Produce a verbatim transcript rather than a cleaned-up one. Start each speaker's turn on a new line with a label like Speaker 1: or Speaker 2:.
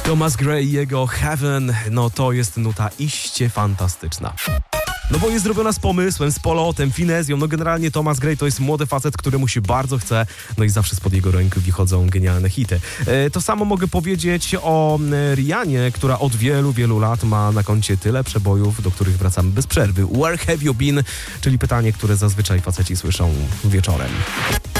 Speaker 1: Thomas Gray i jego Heaven, no to jest nuta iście fantastyczna. No bo jest zrobiona z pomysłem, z polotem, finezją. No generalnie Thomas Gray to jest młody facet, któremu się bardzo chce, no i zawsze spod jego ręki wychodzą genialne hity. E, to samo mogę powiedzieć o e, Rihannie, która od wielu, wielu lat ma na koncie tyle przebojów, do których wracamy bez przerwy. Where have you been? Czyli pytanie, które zazwyczaj faceci słyszą wieczorem.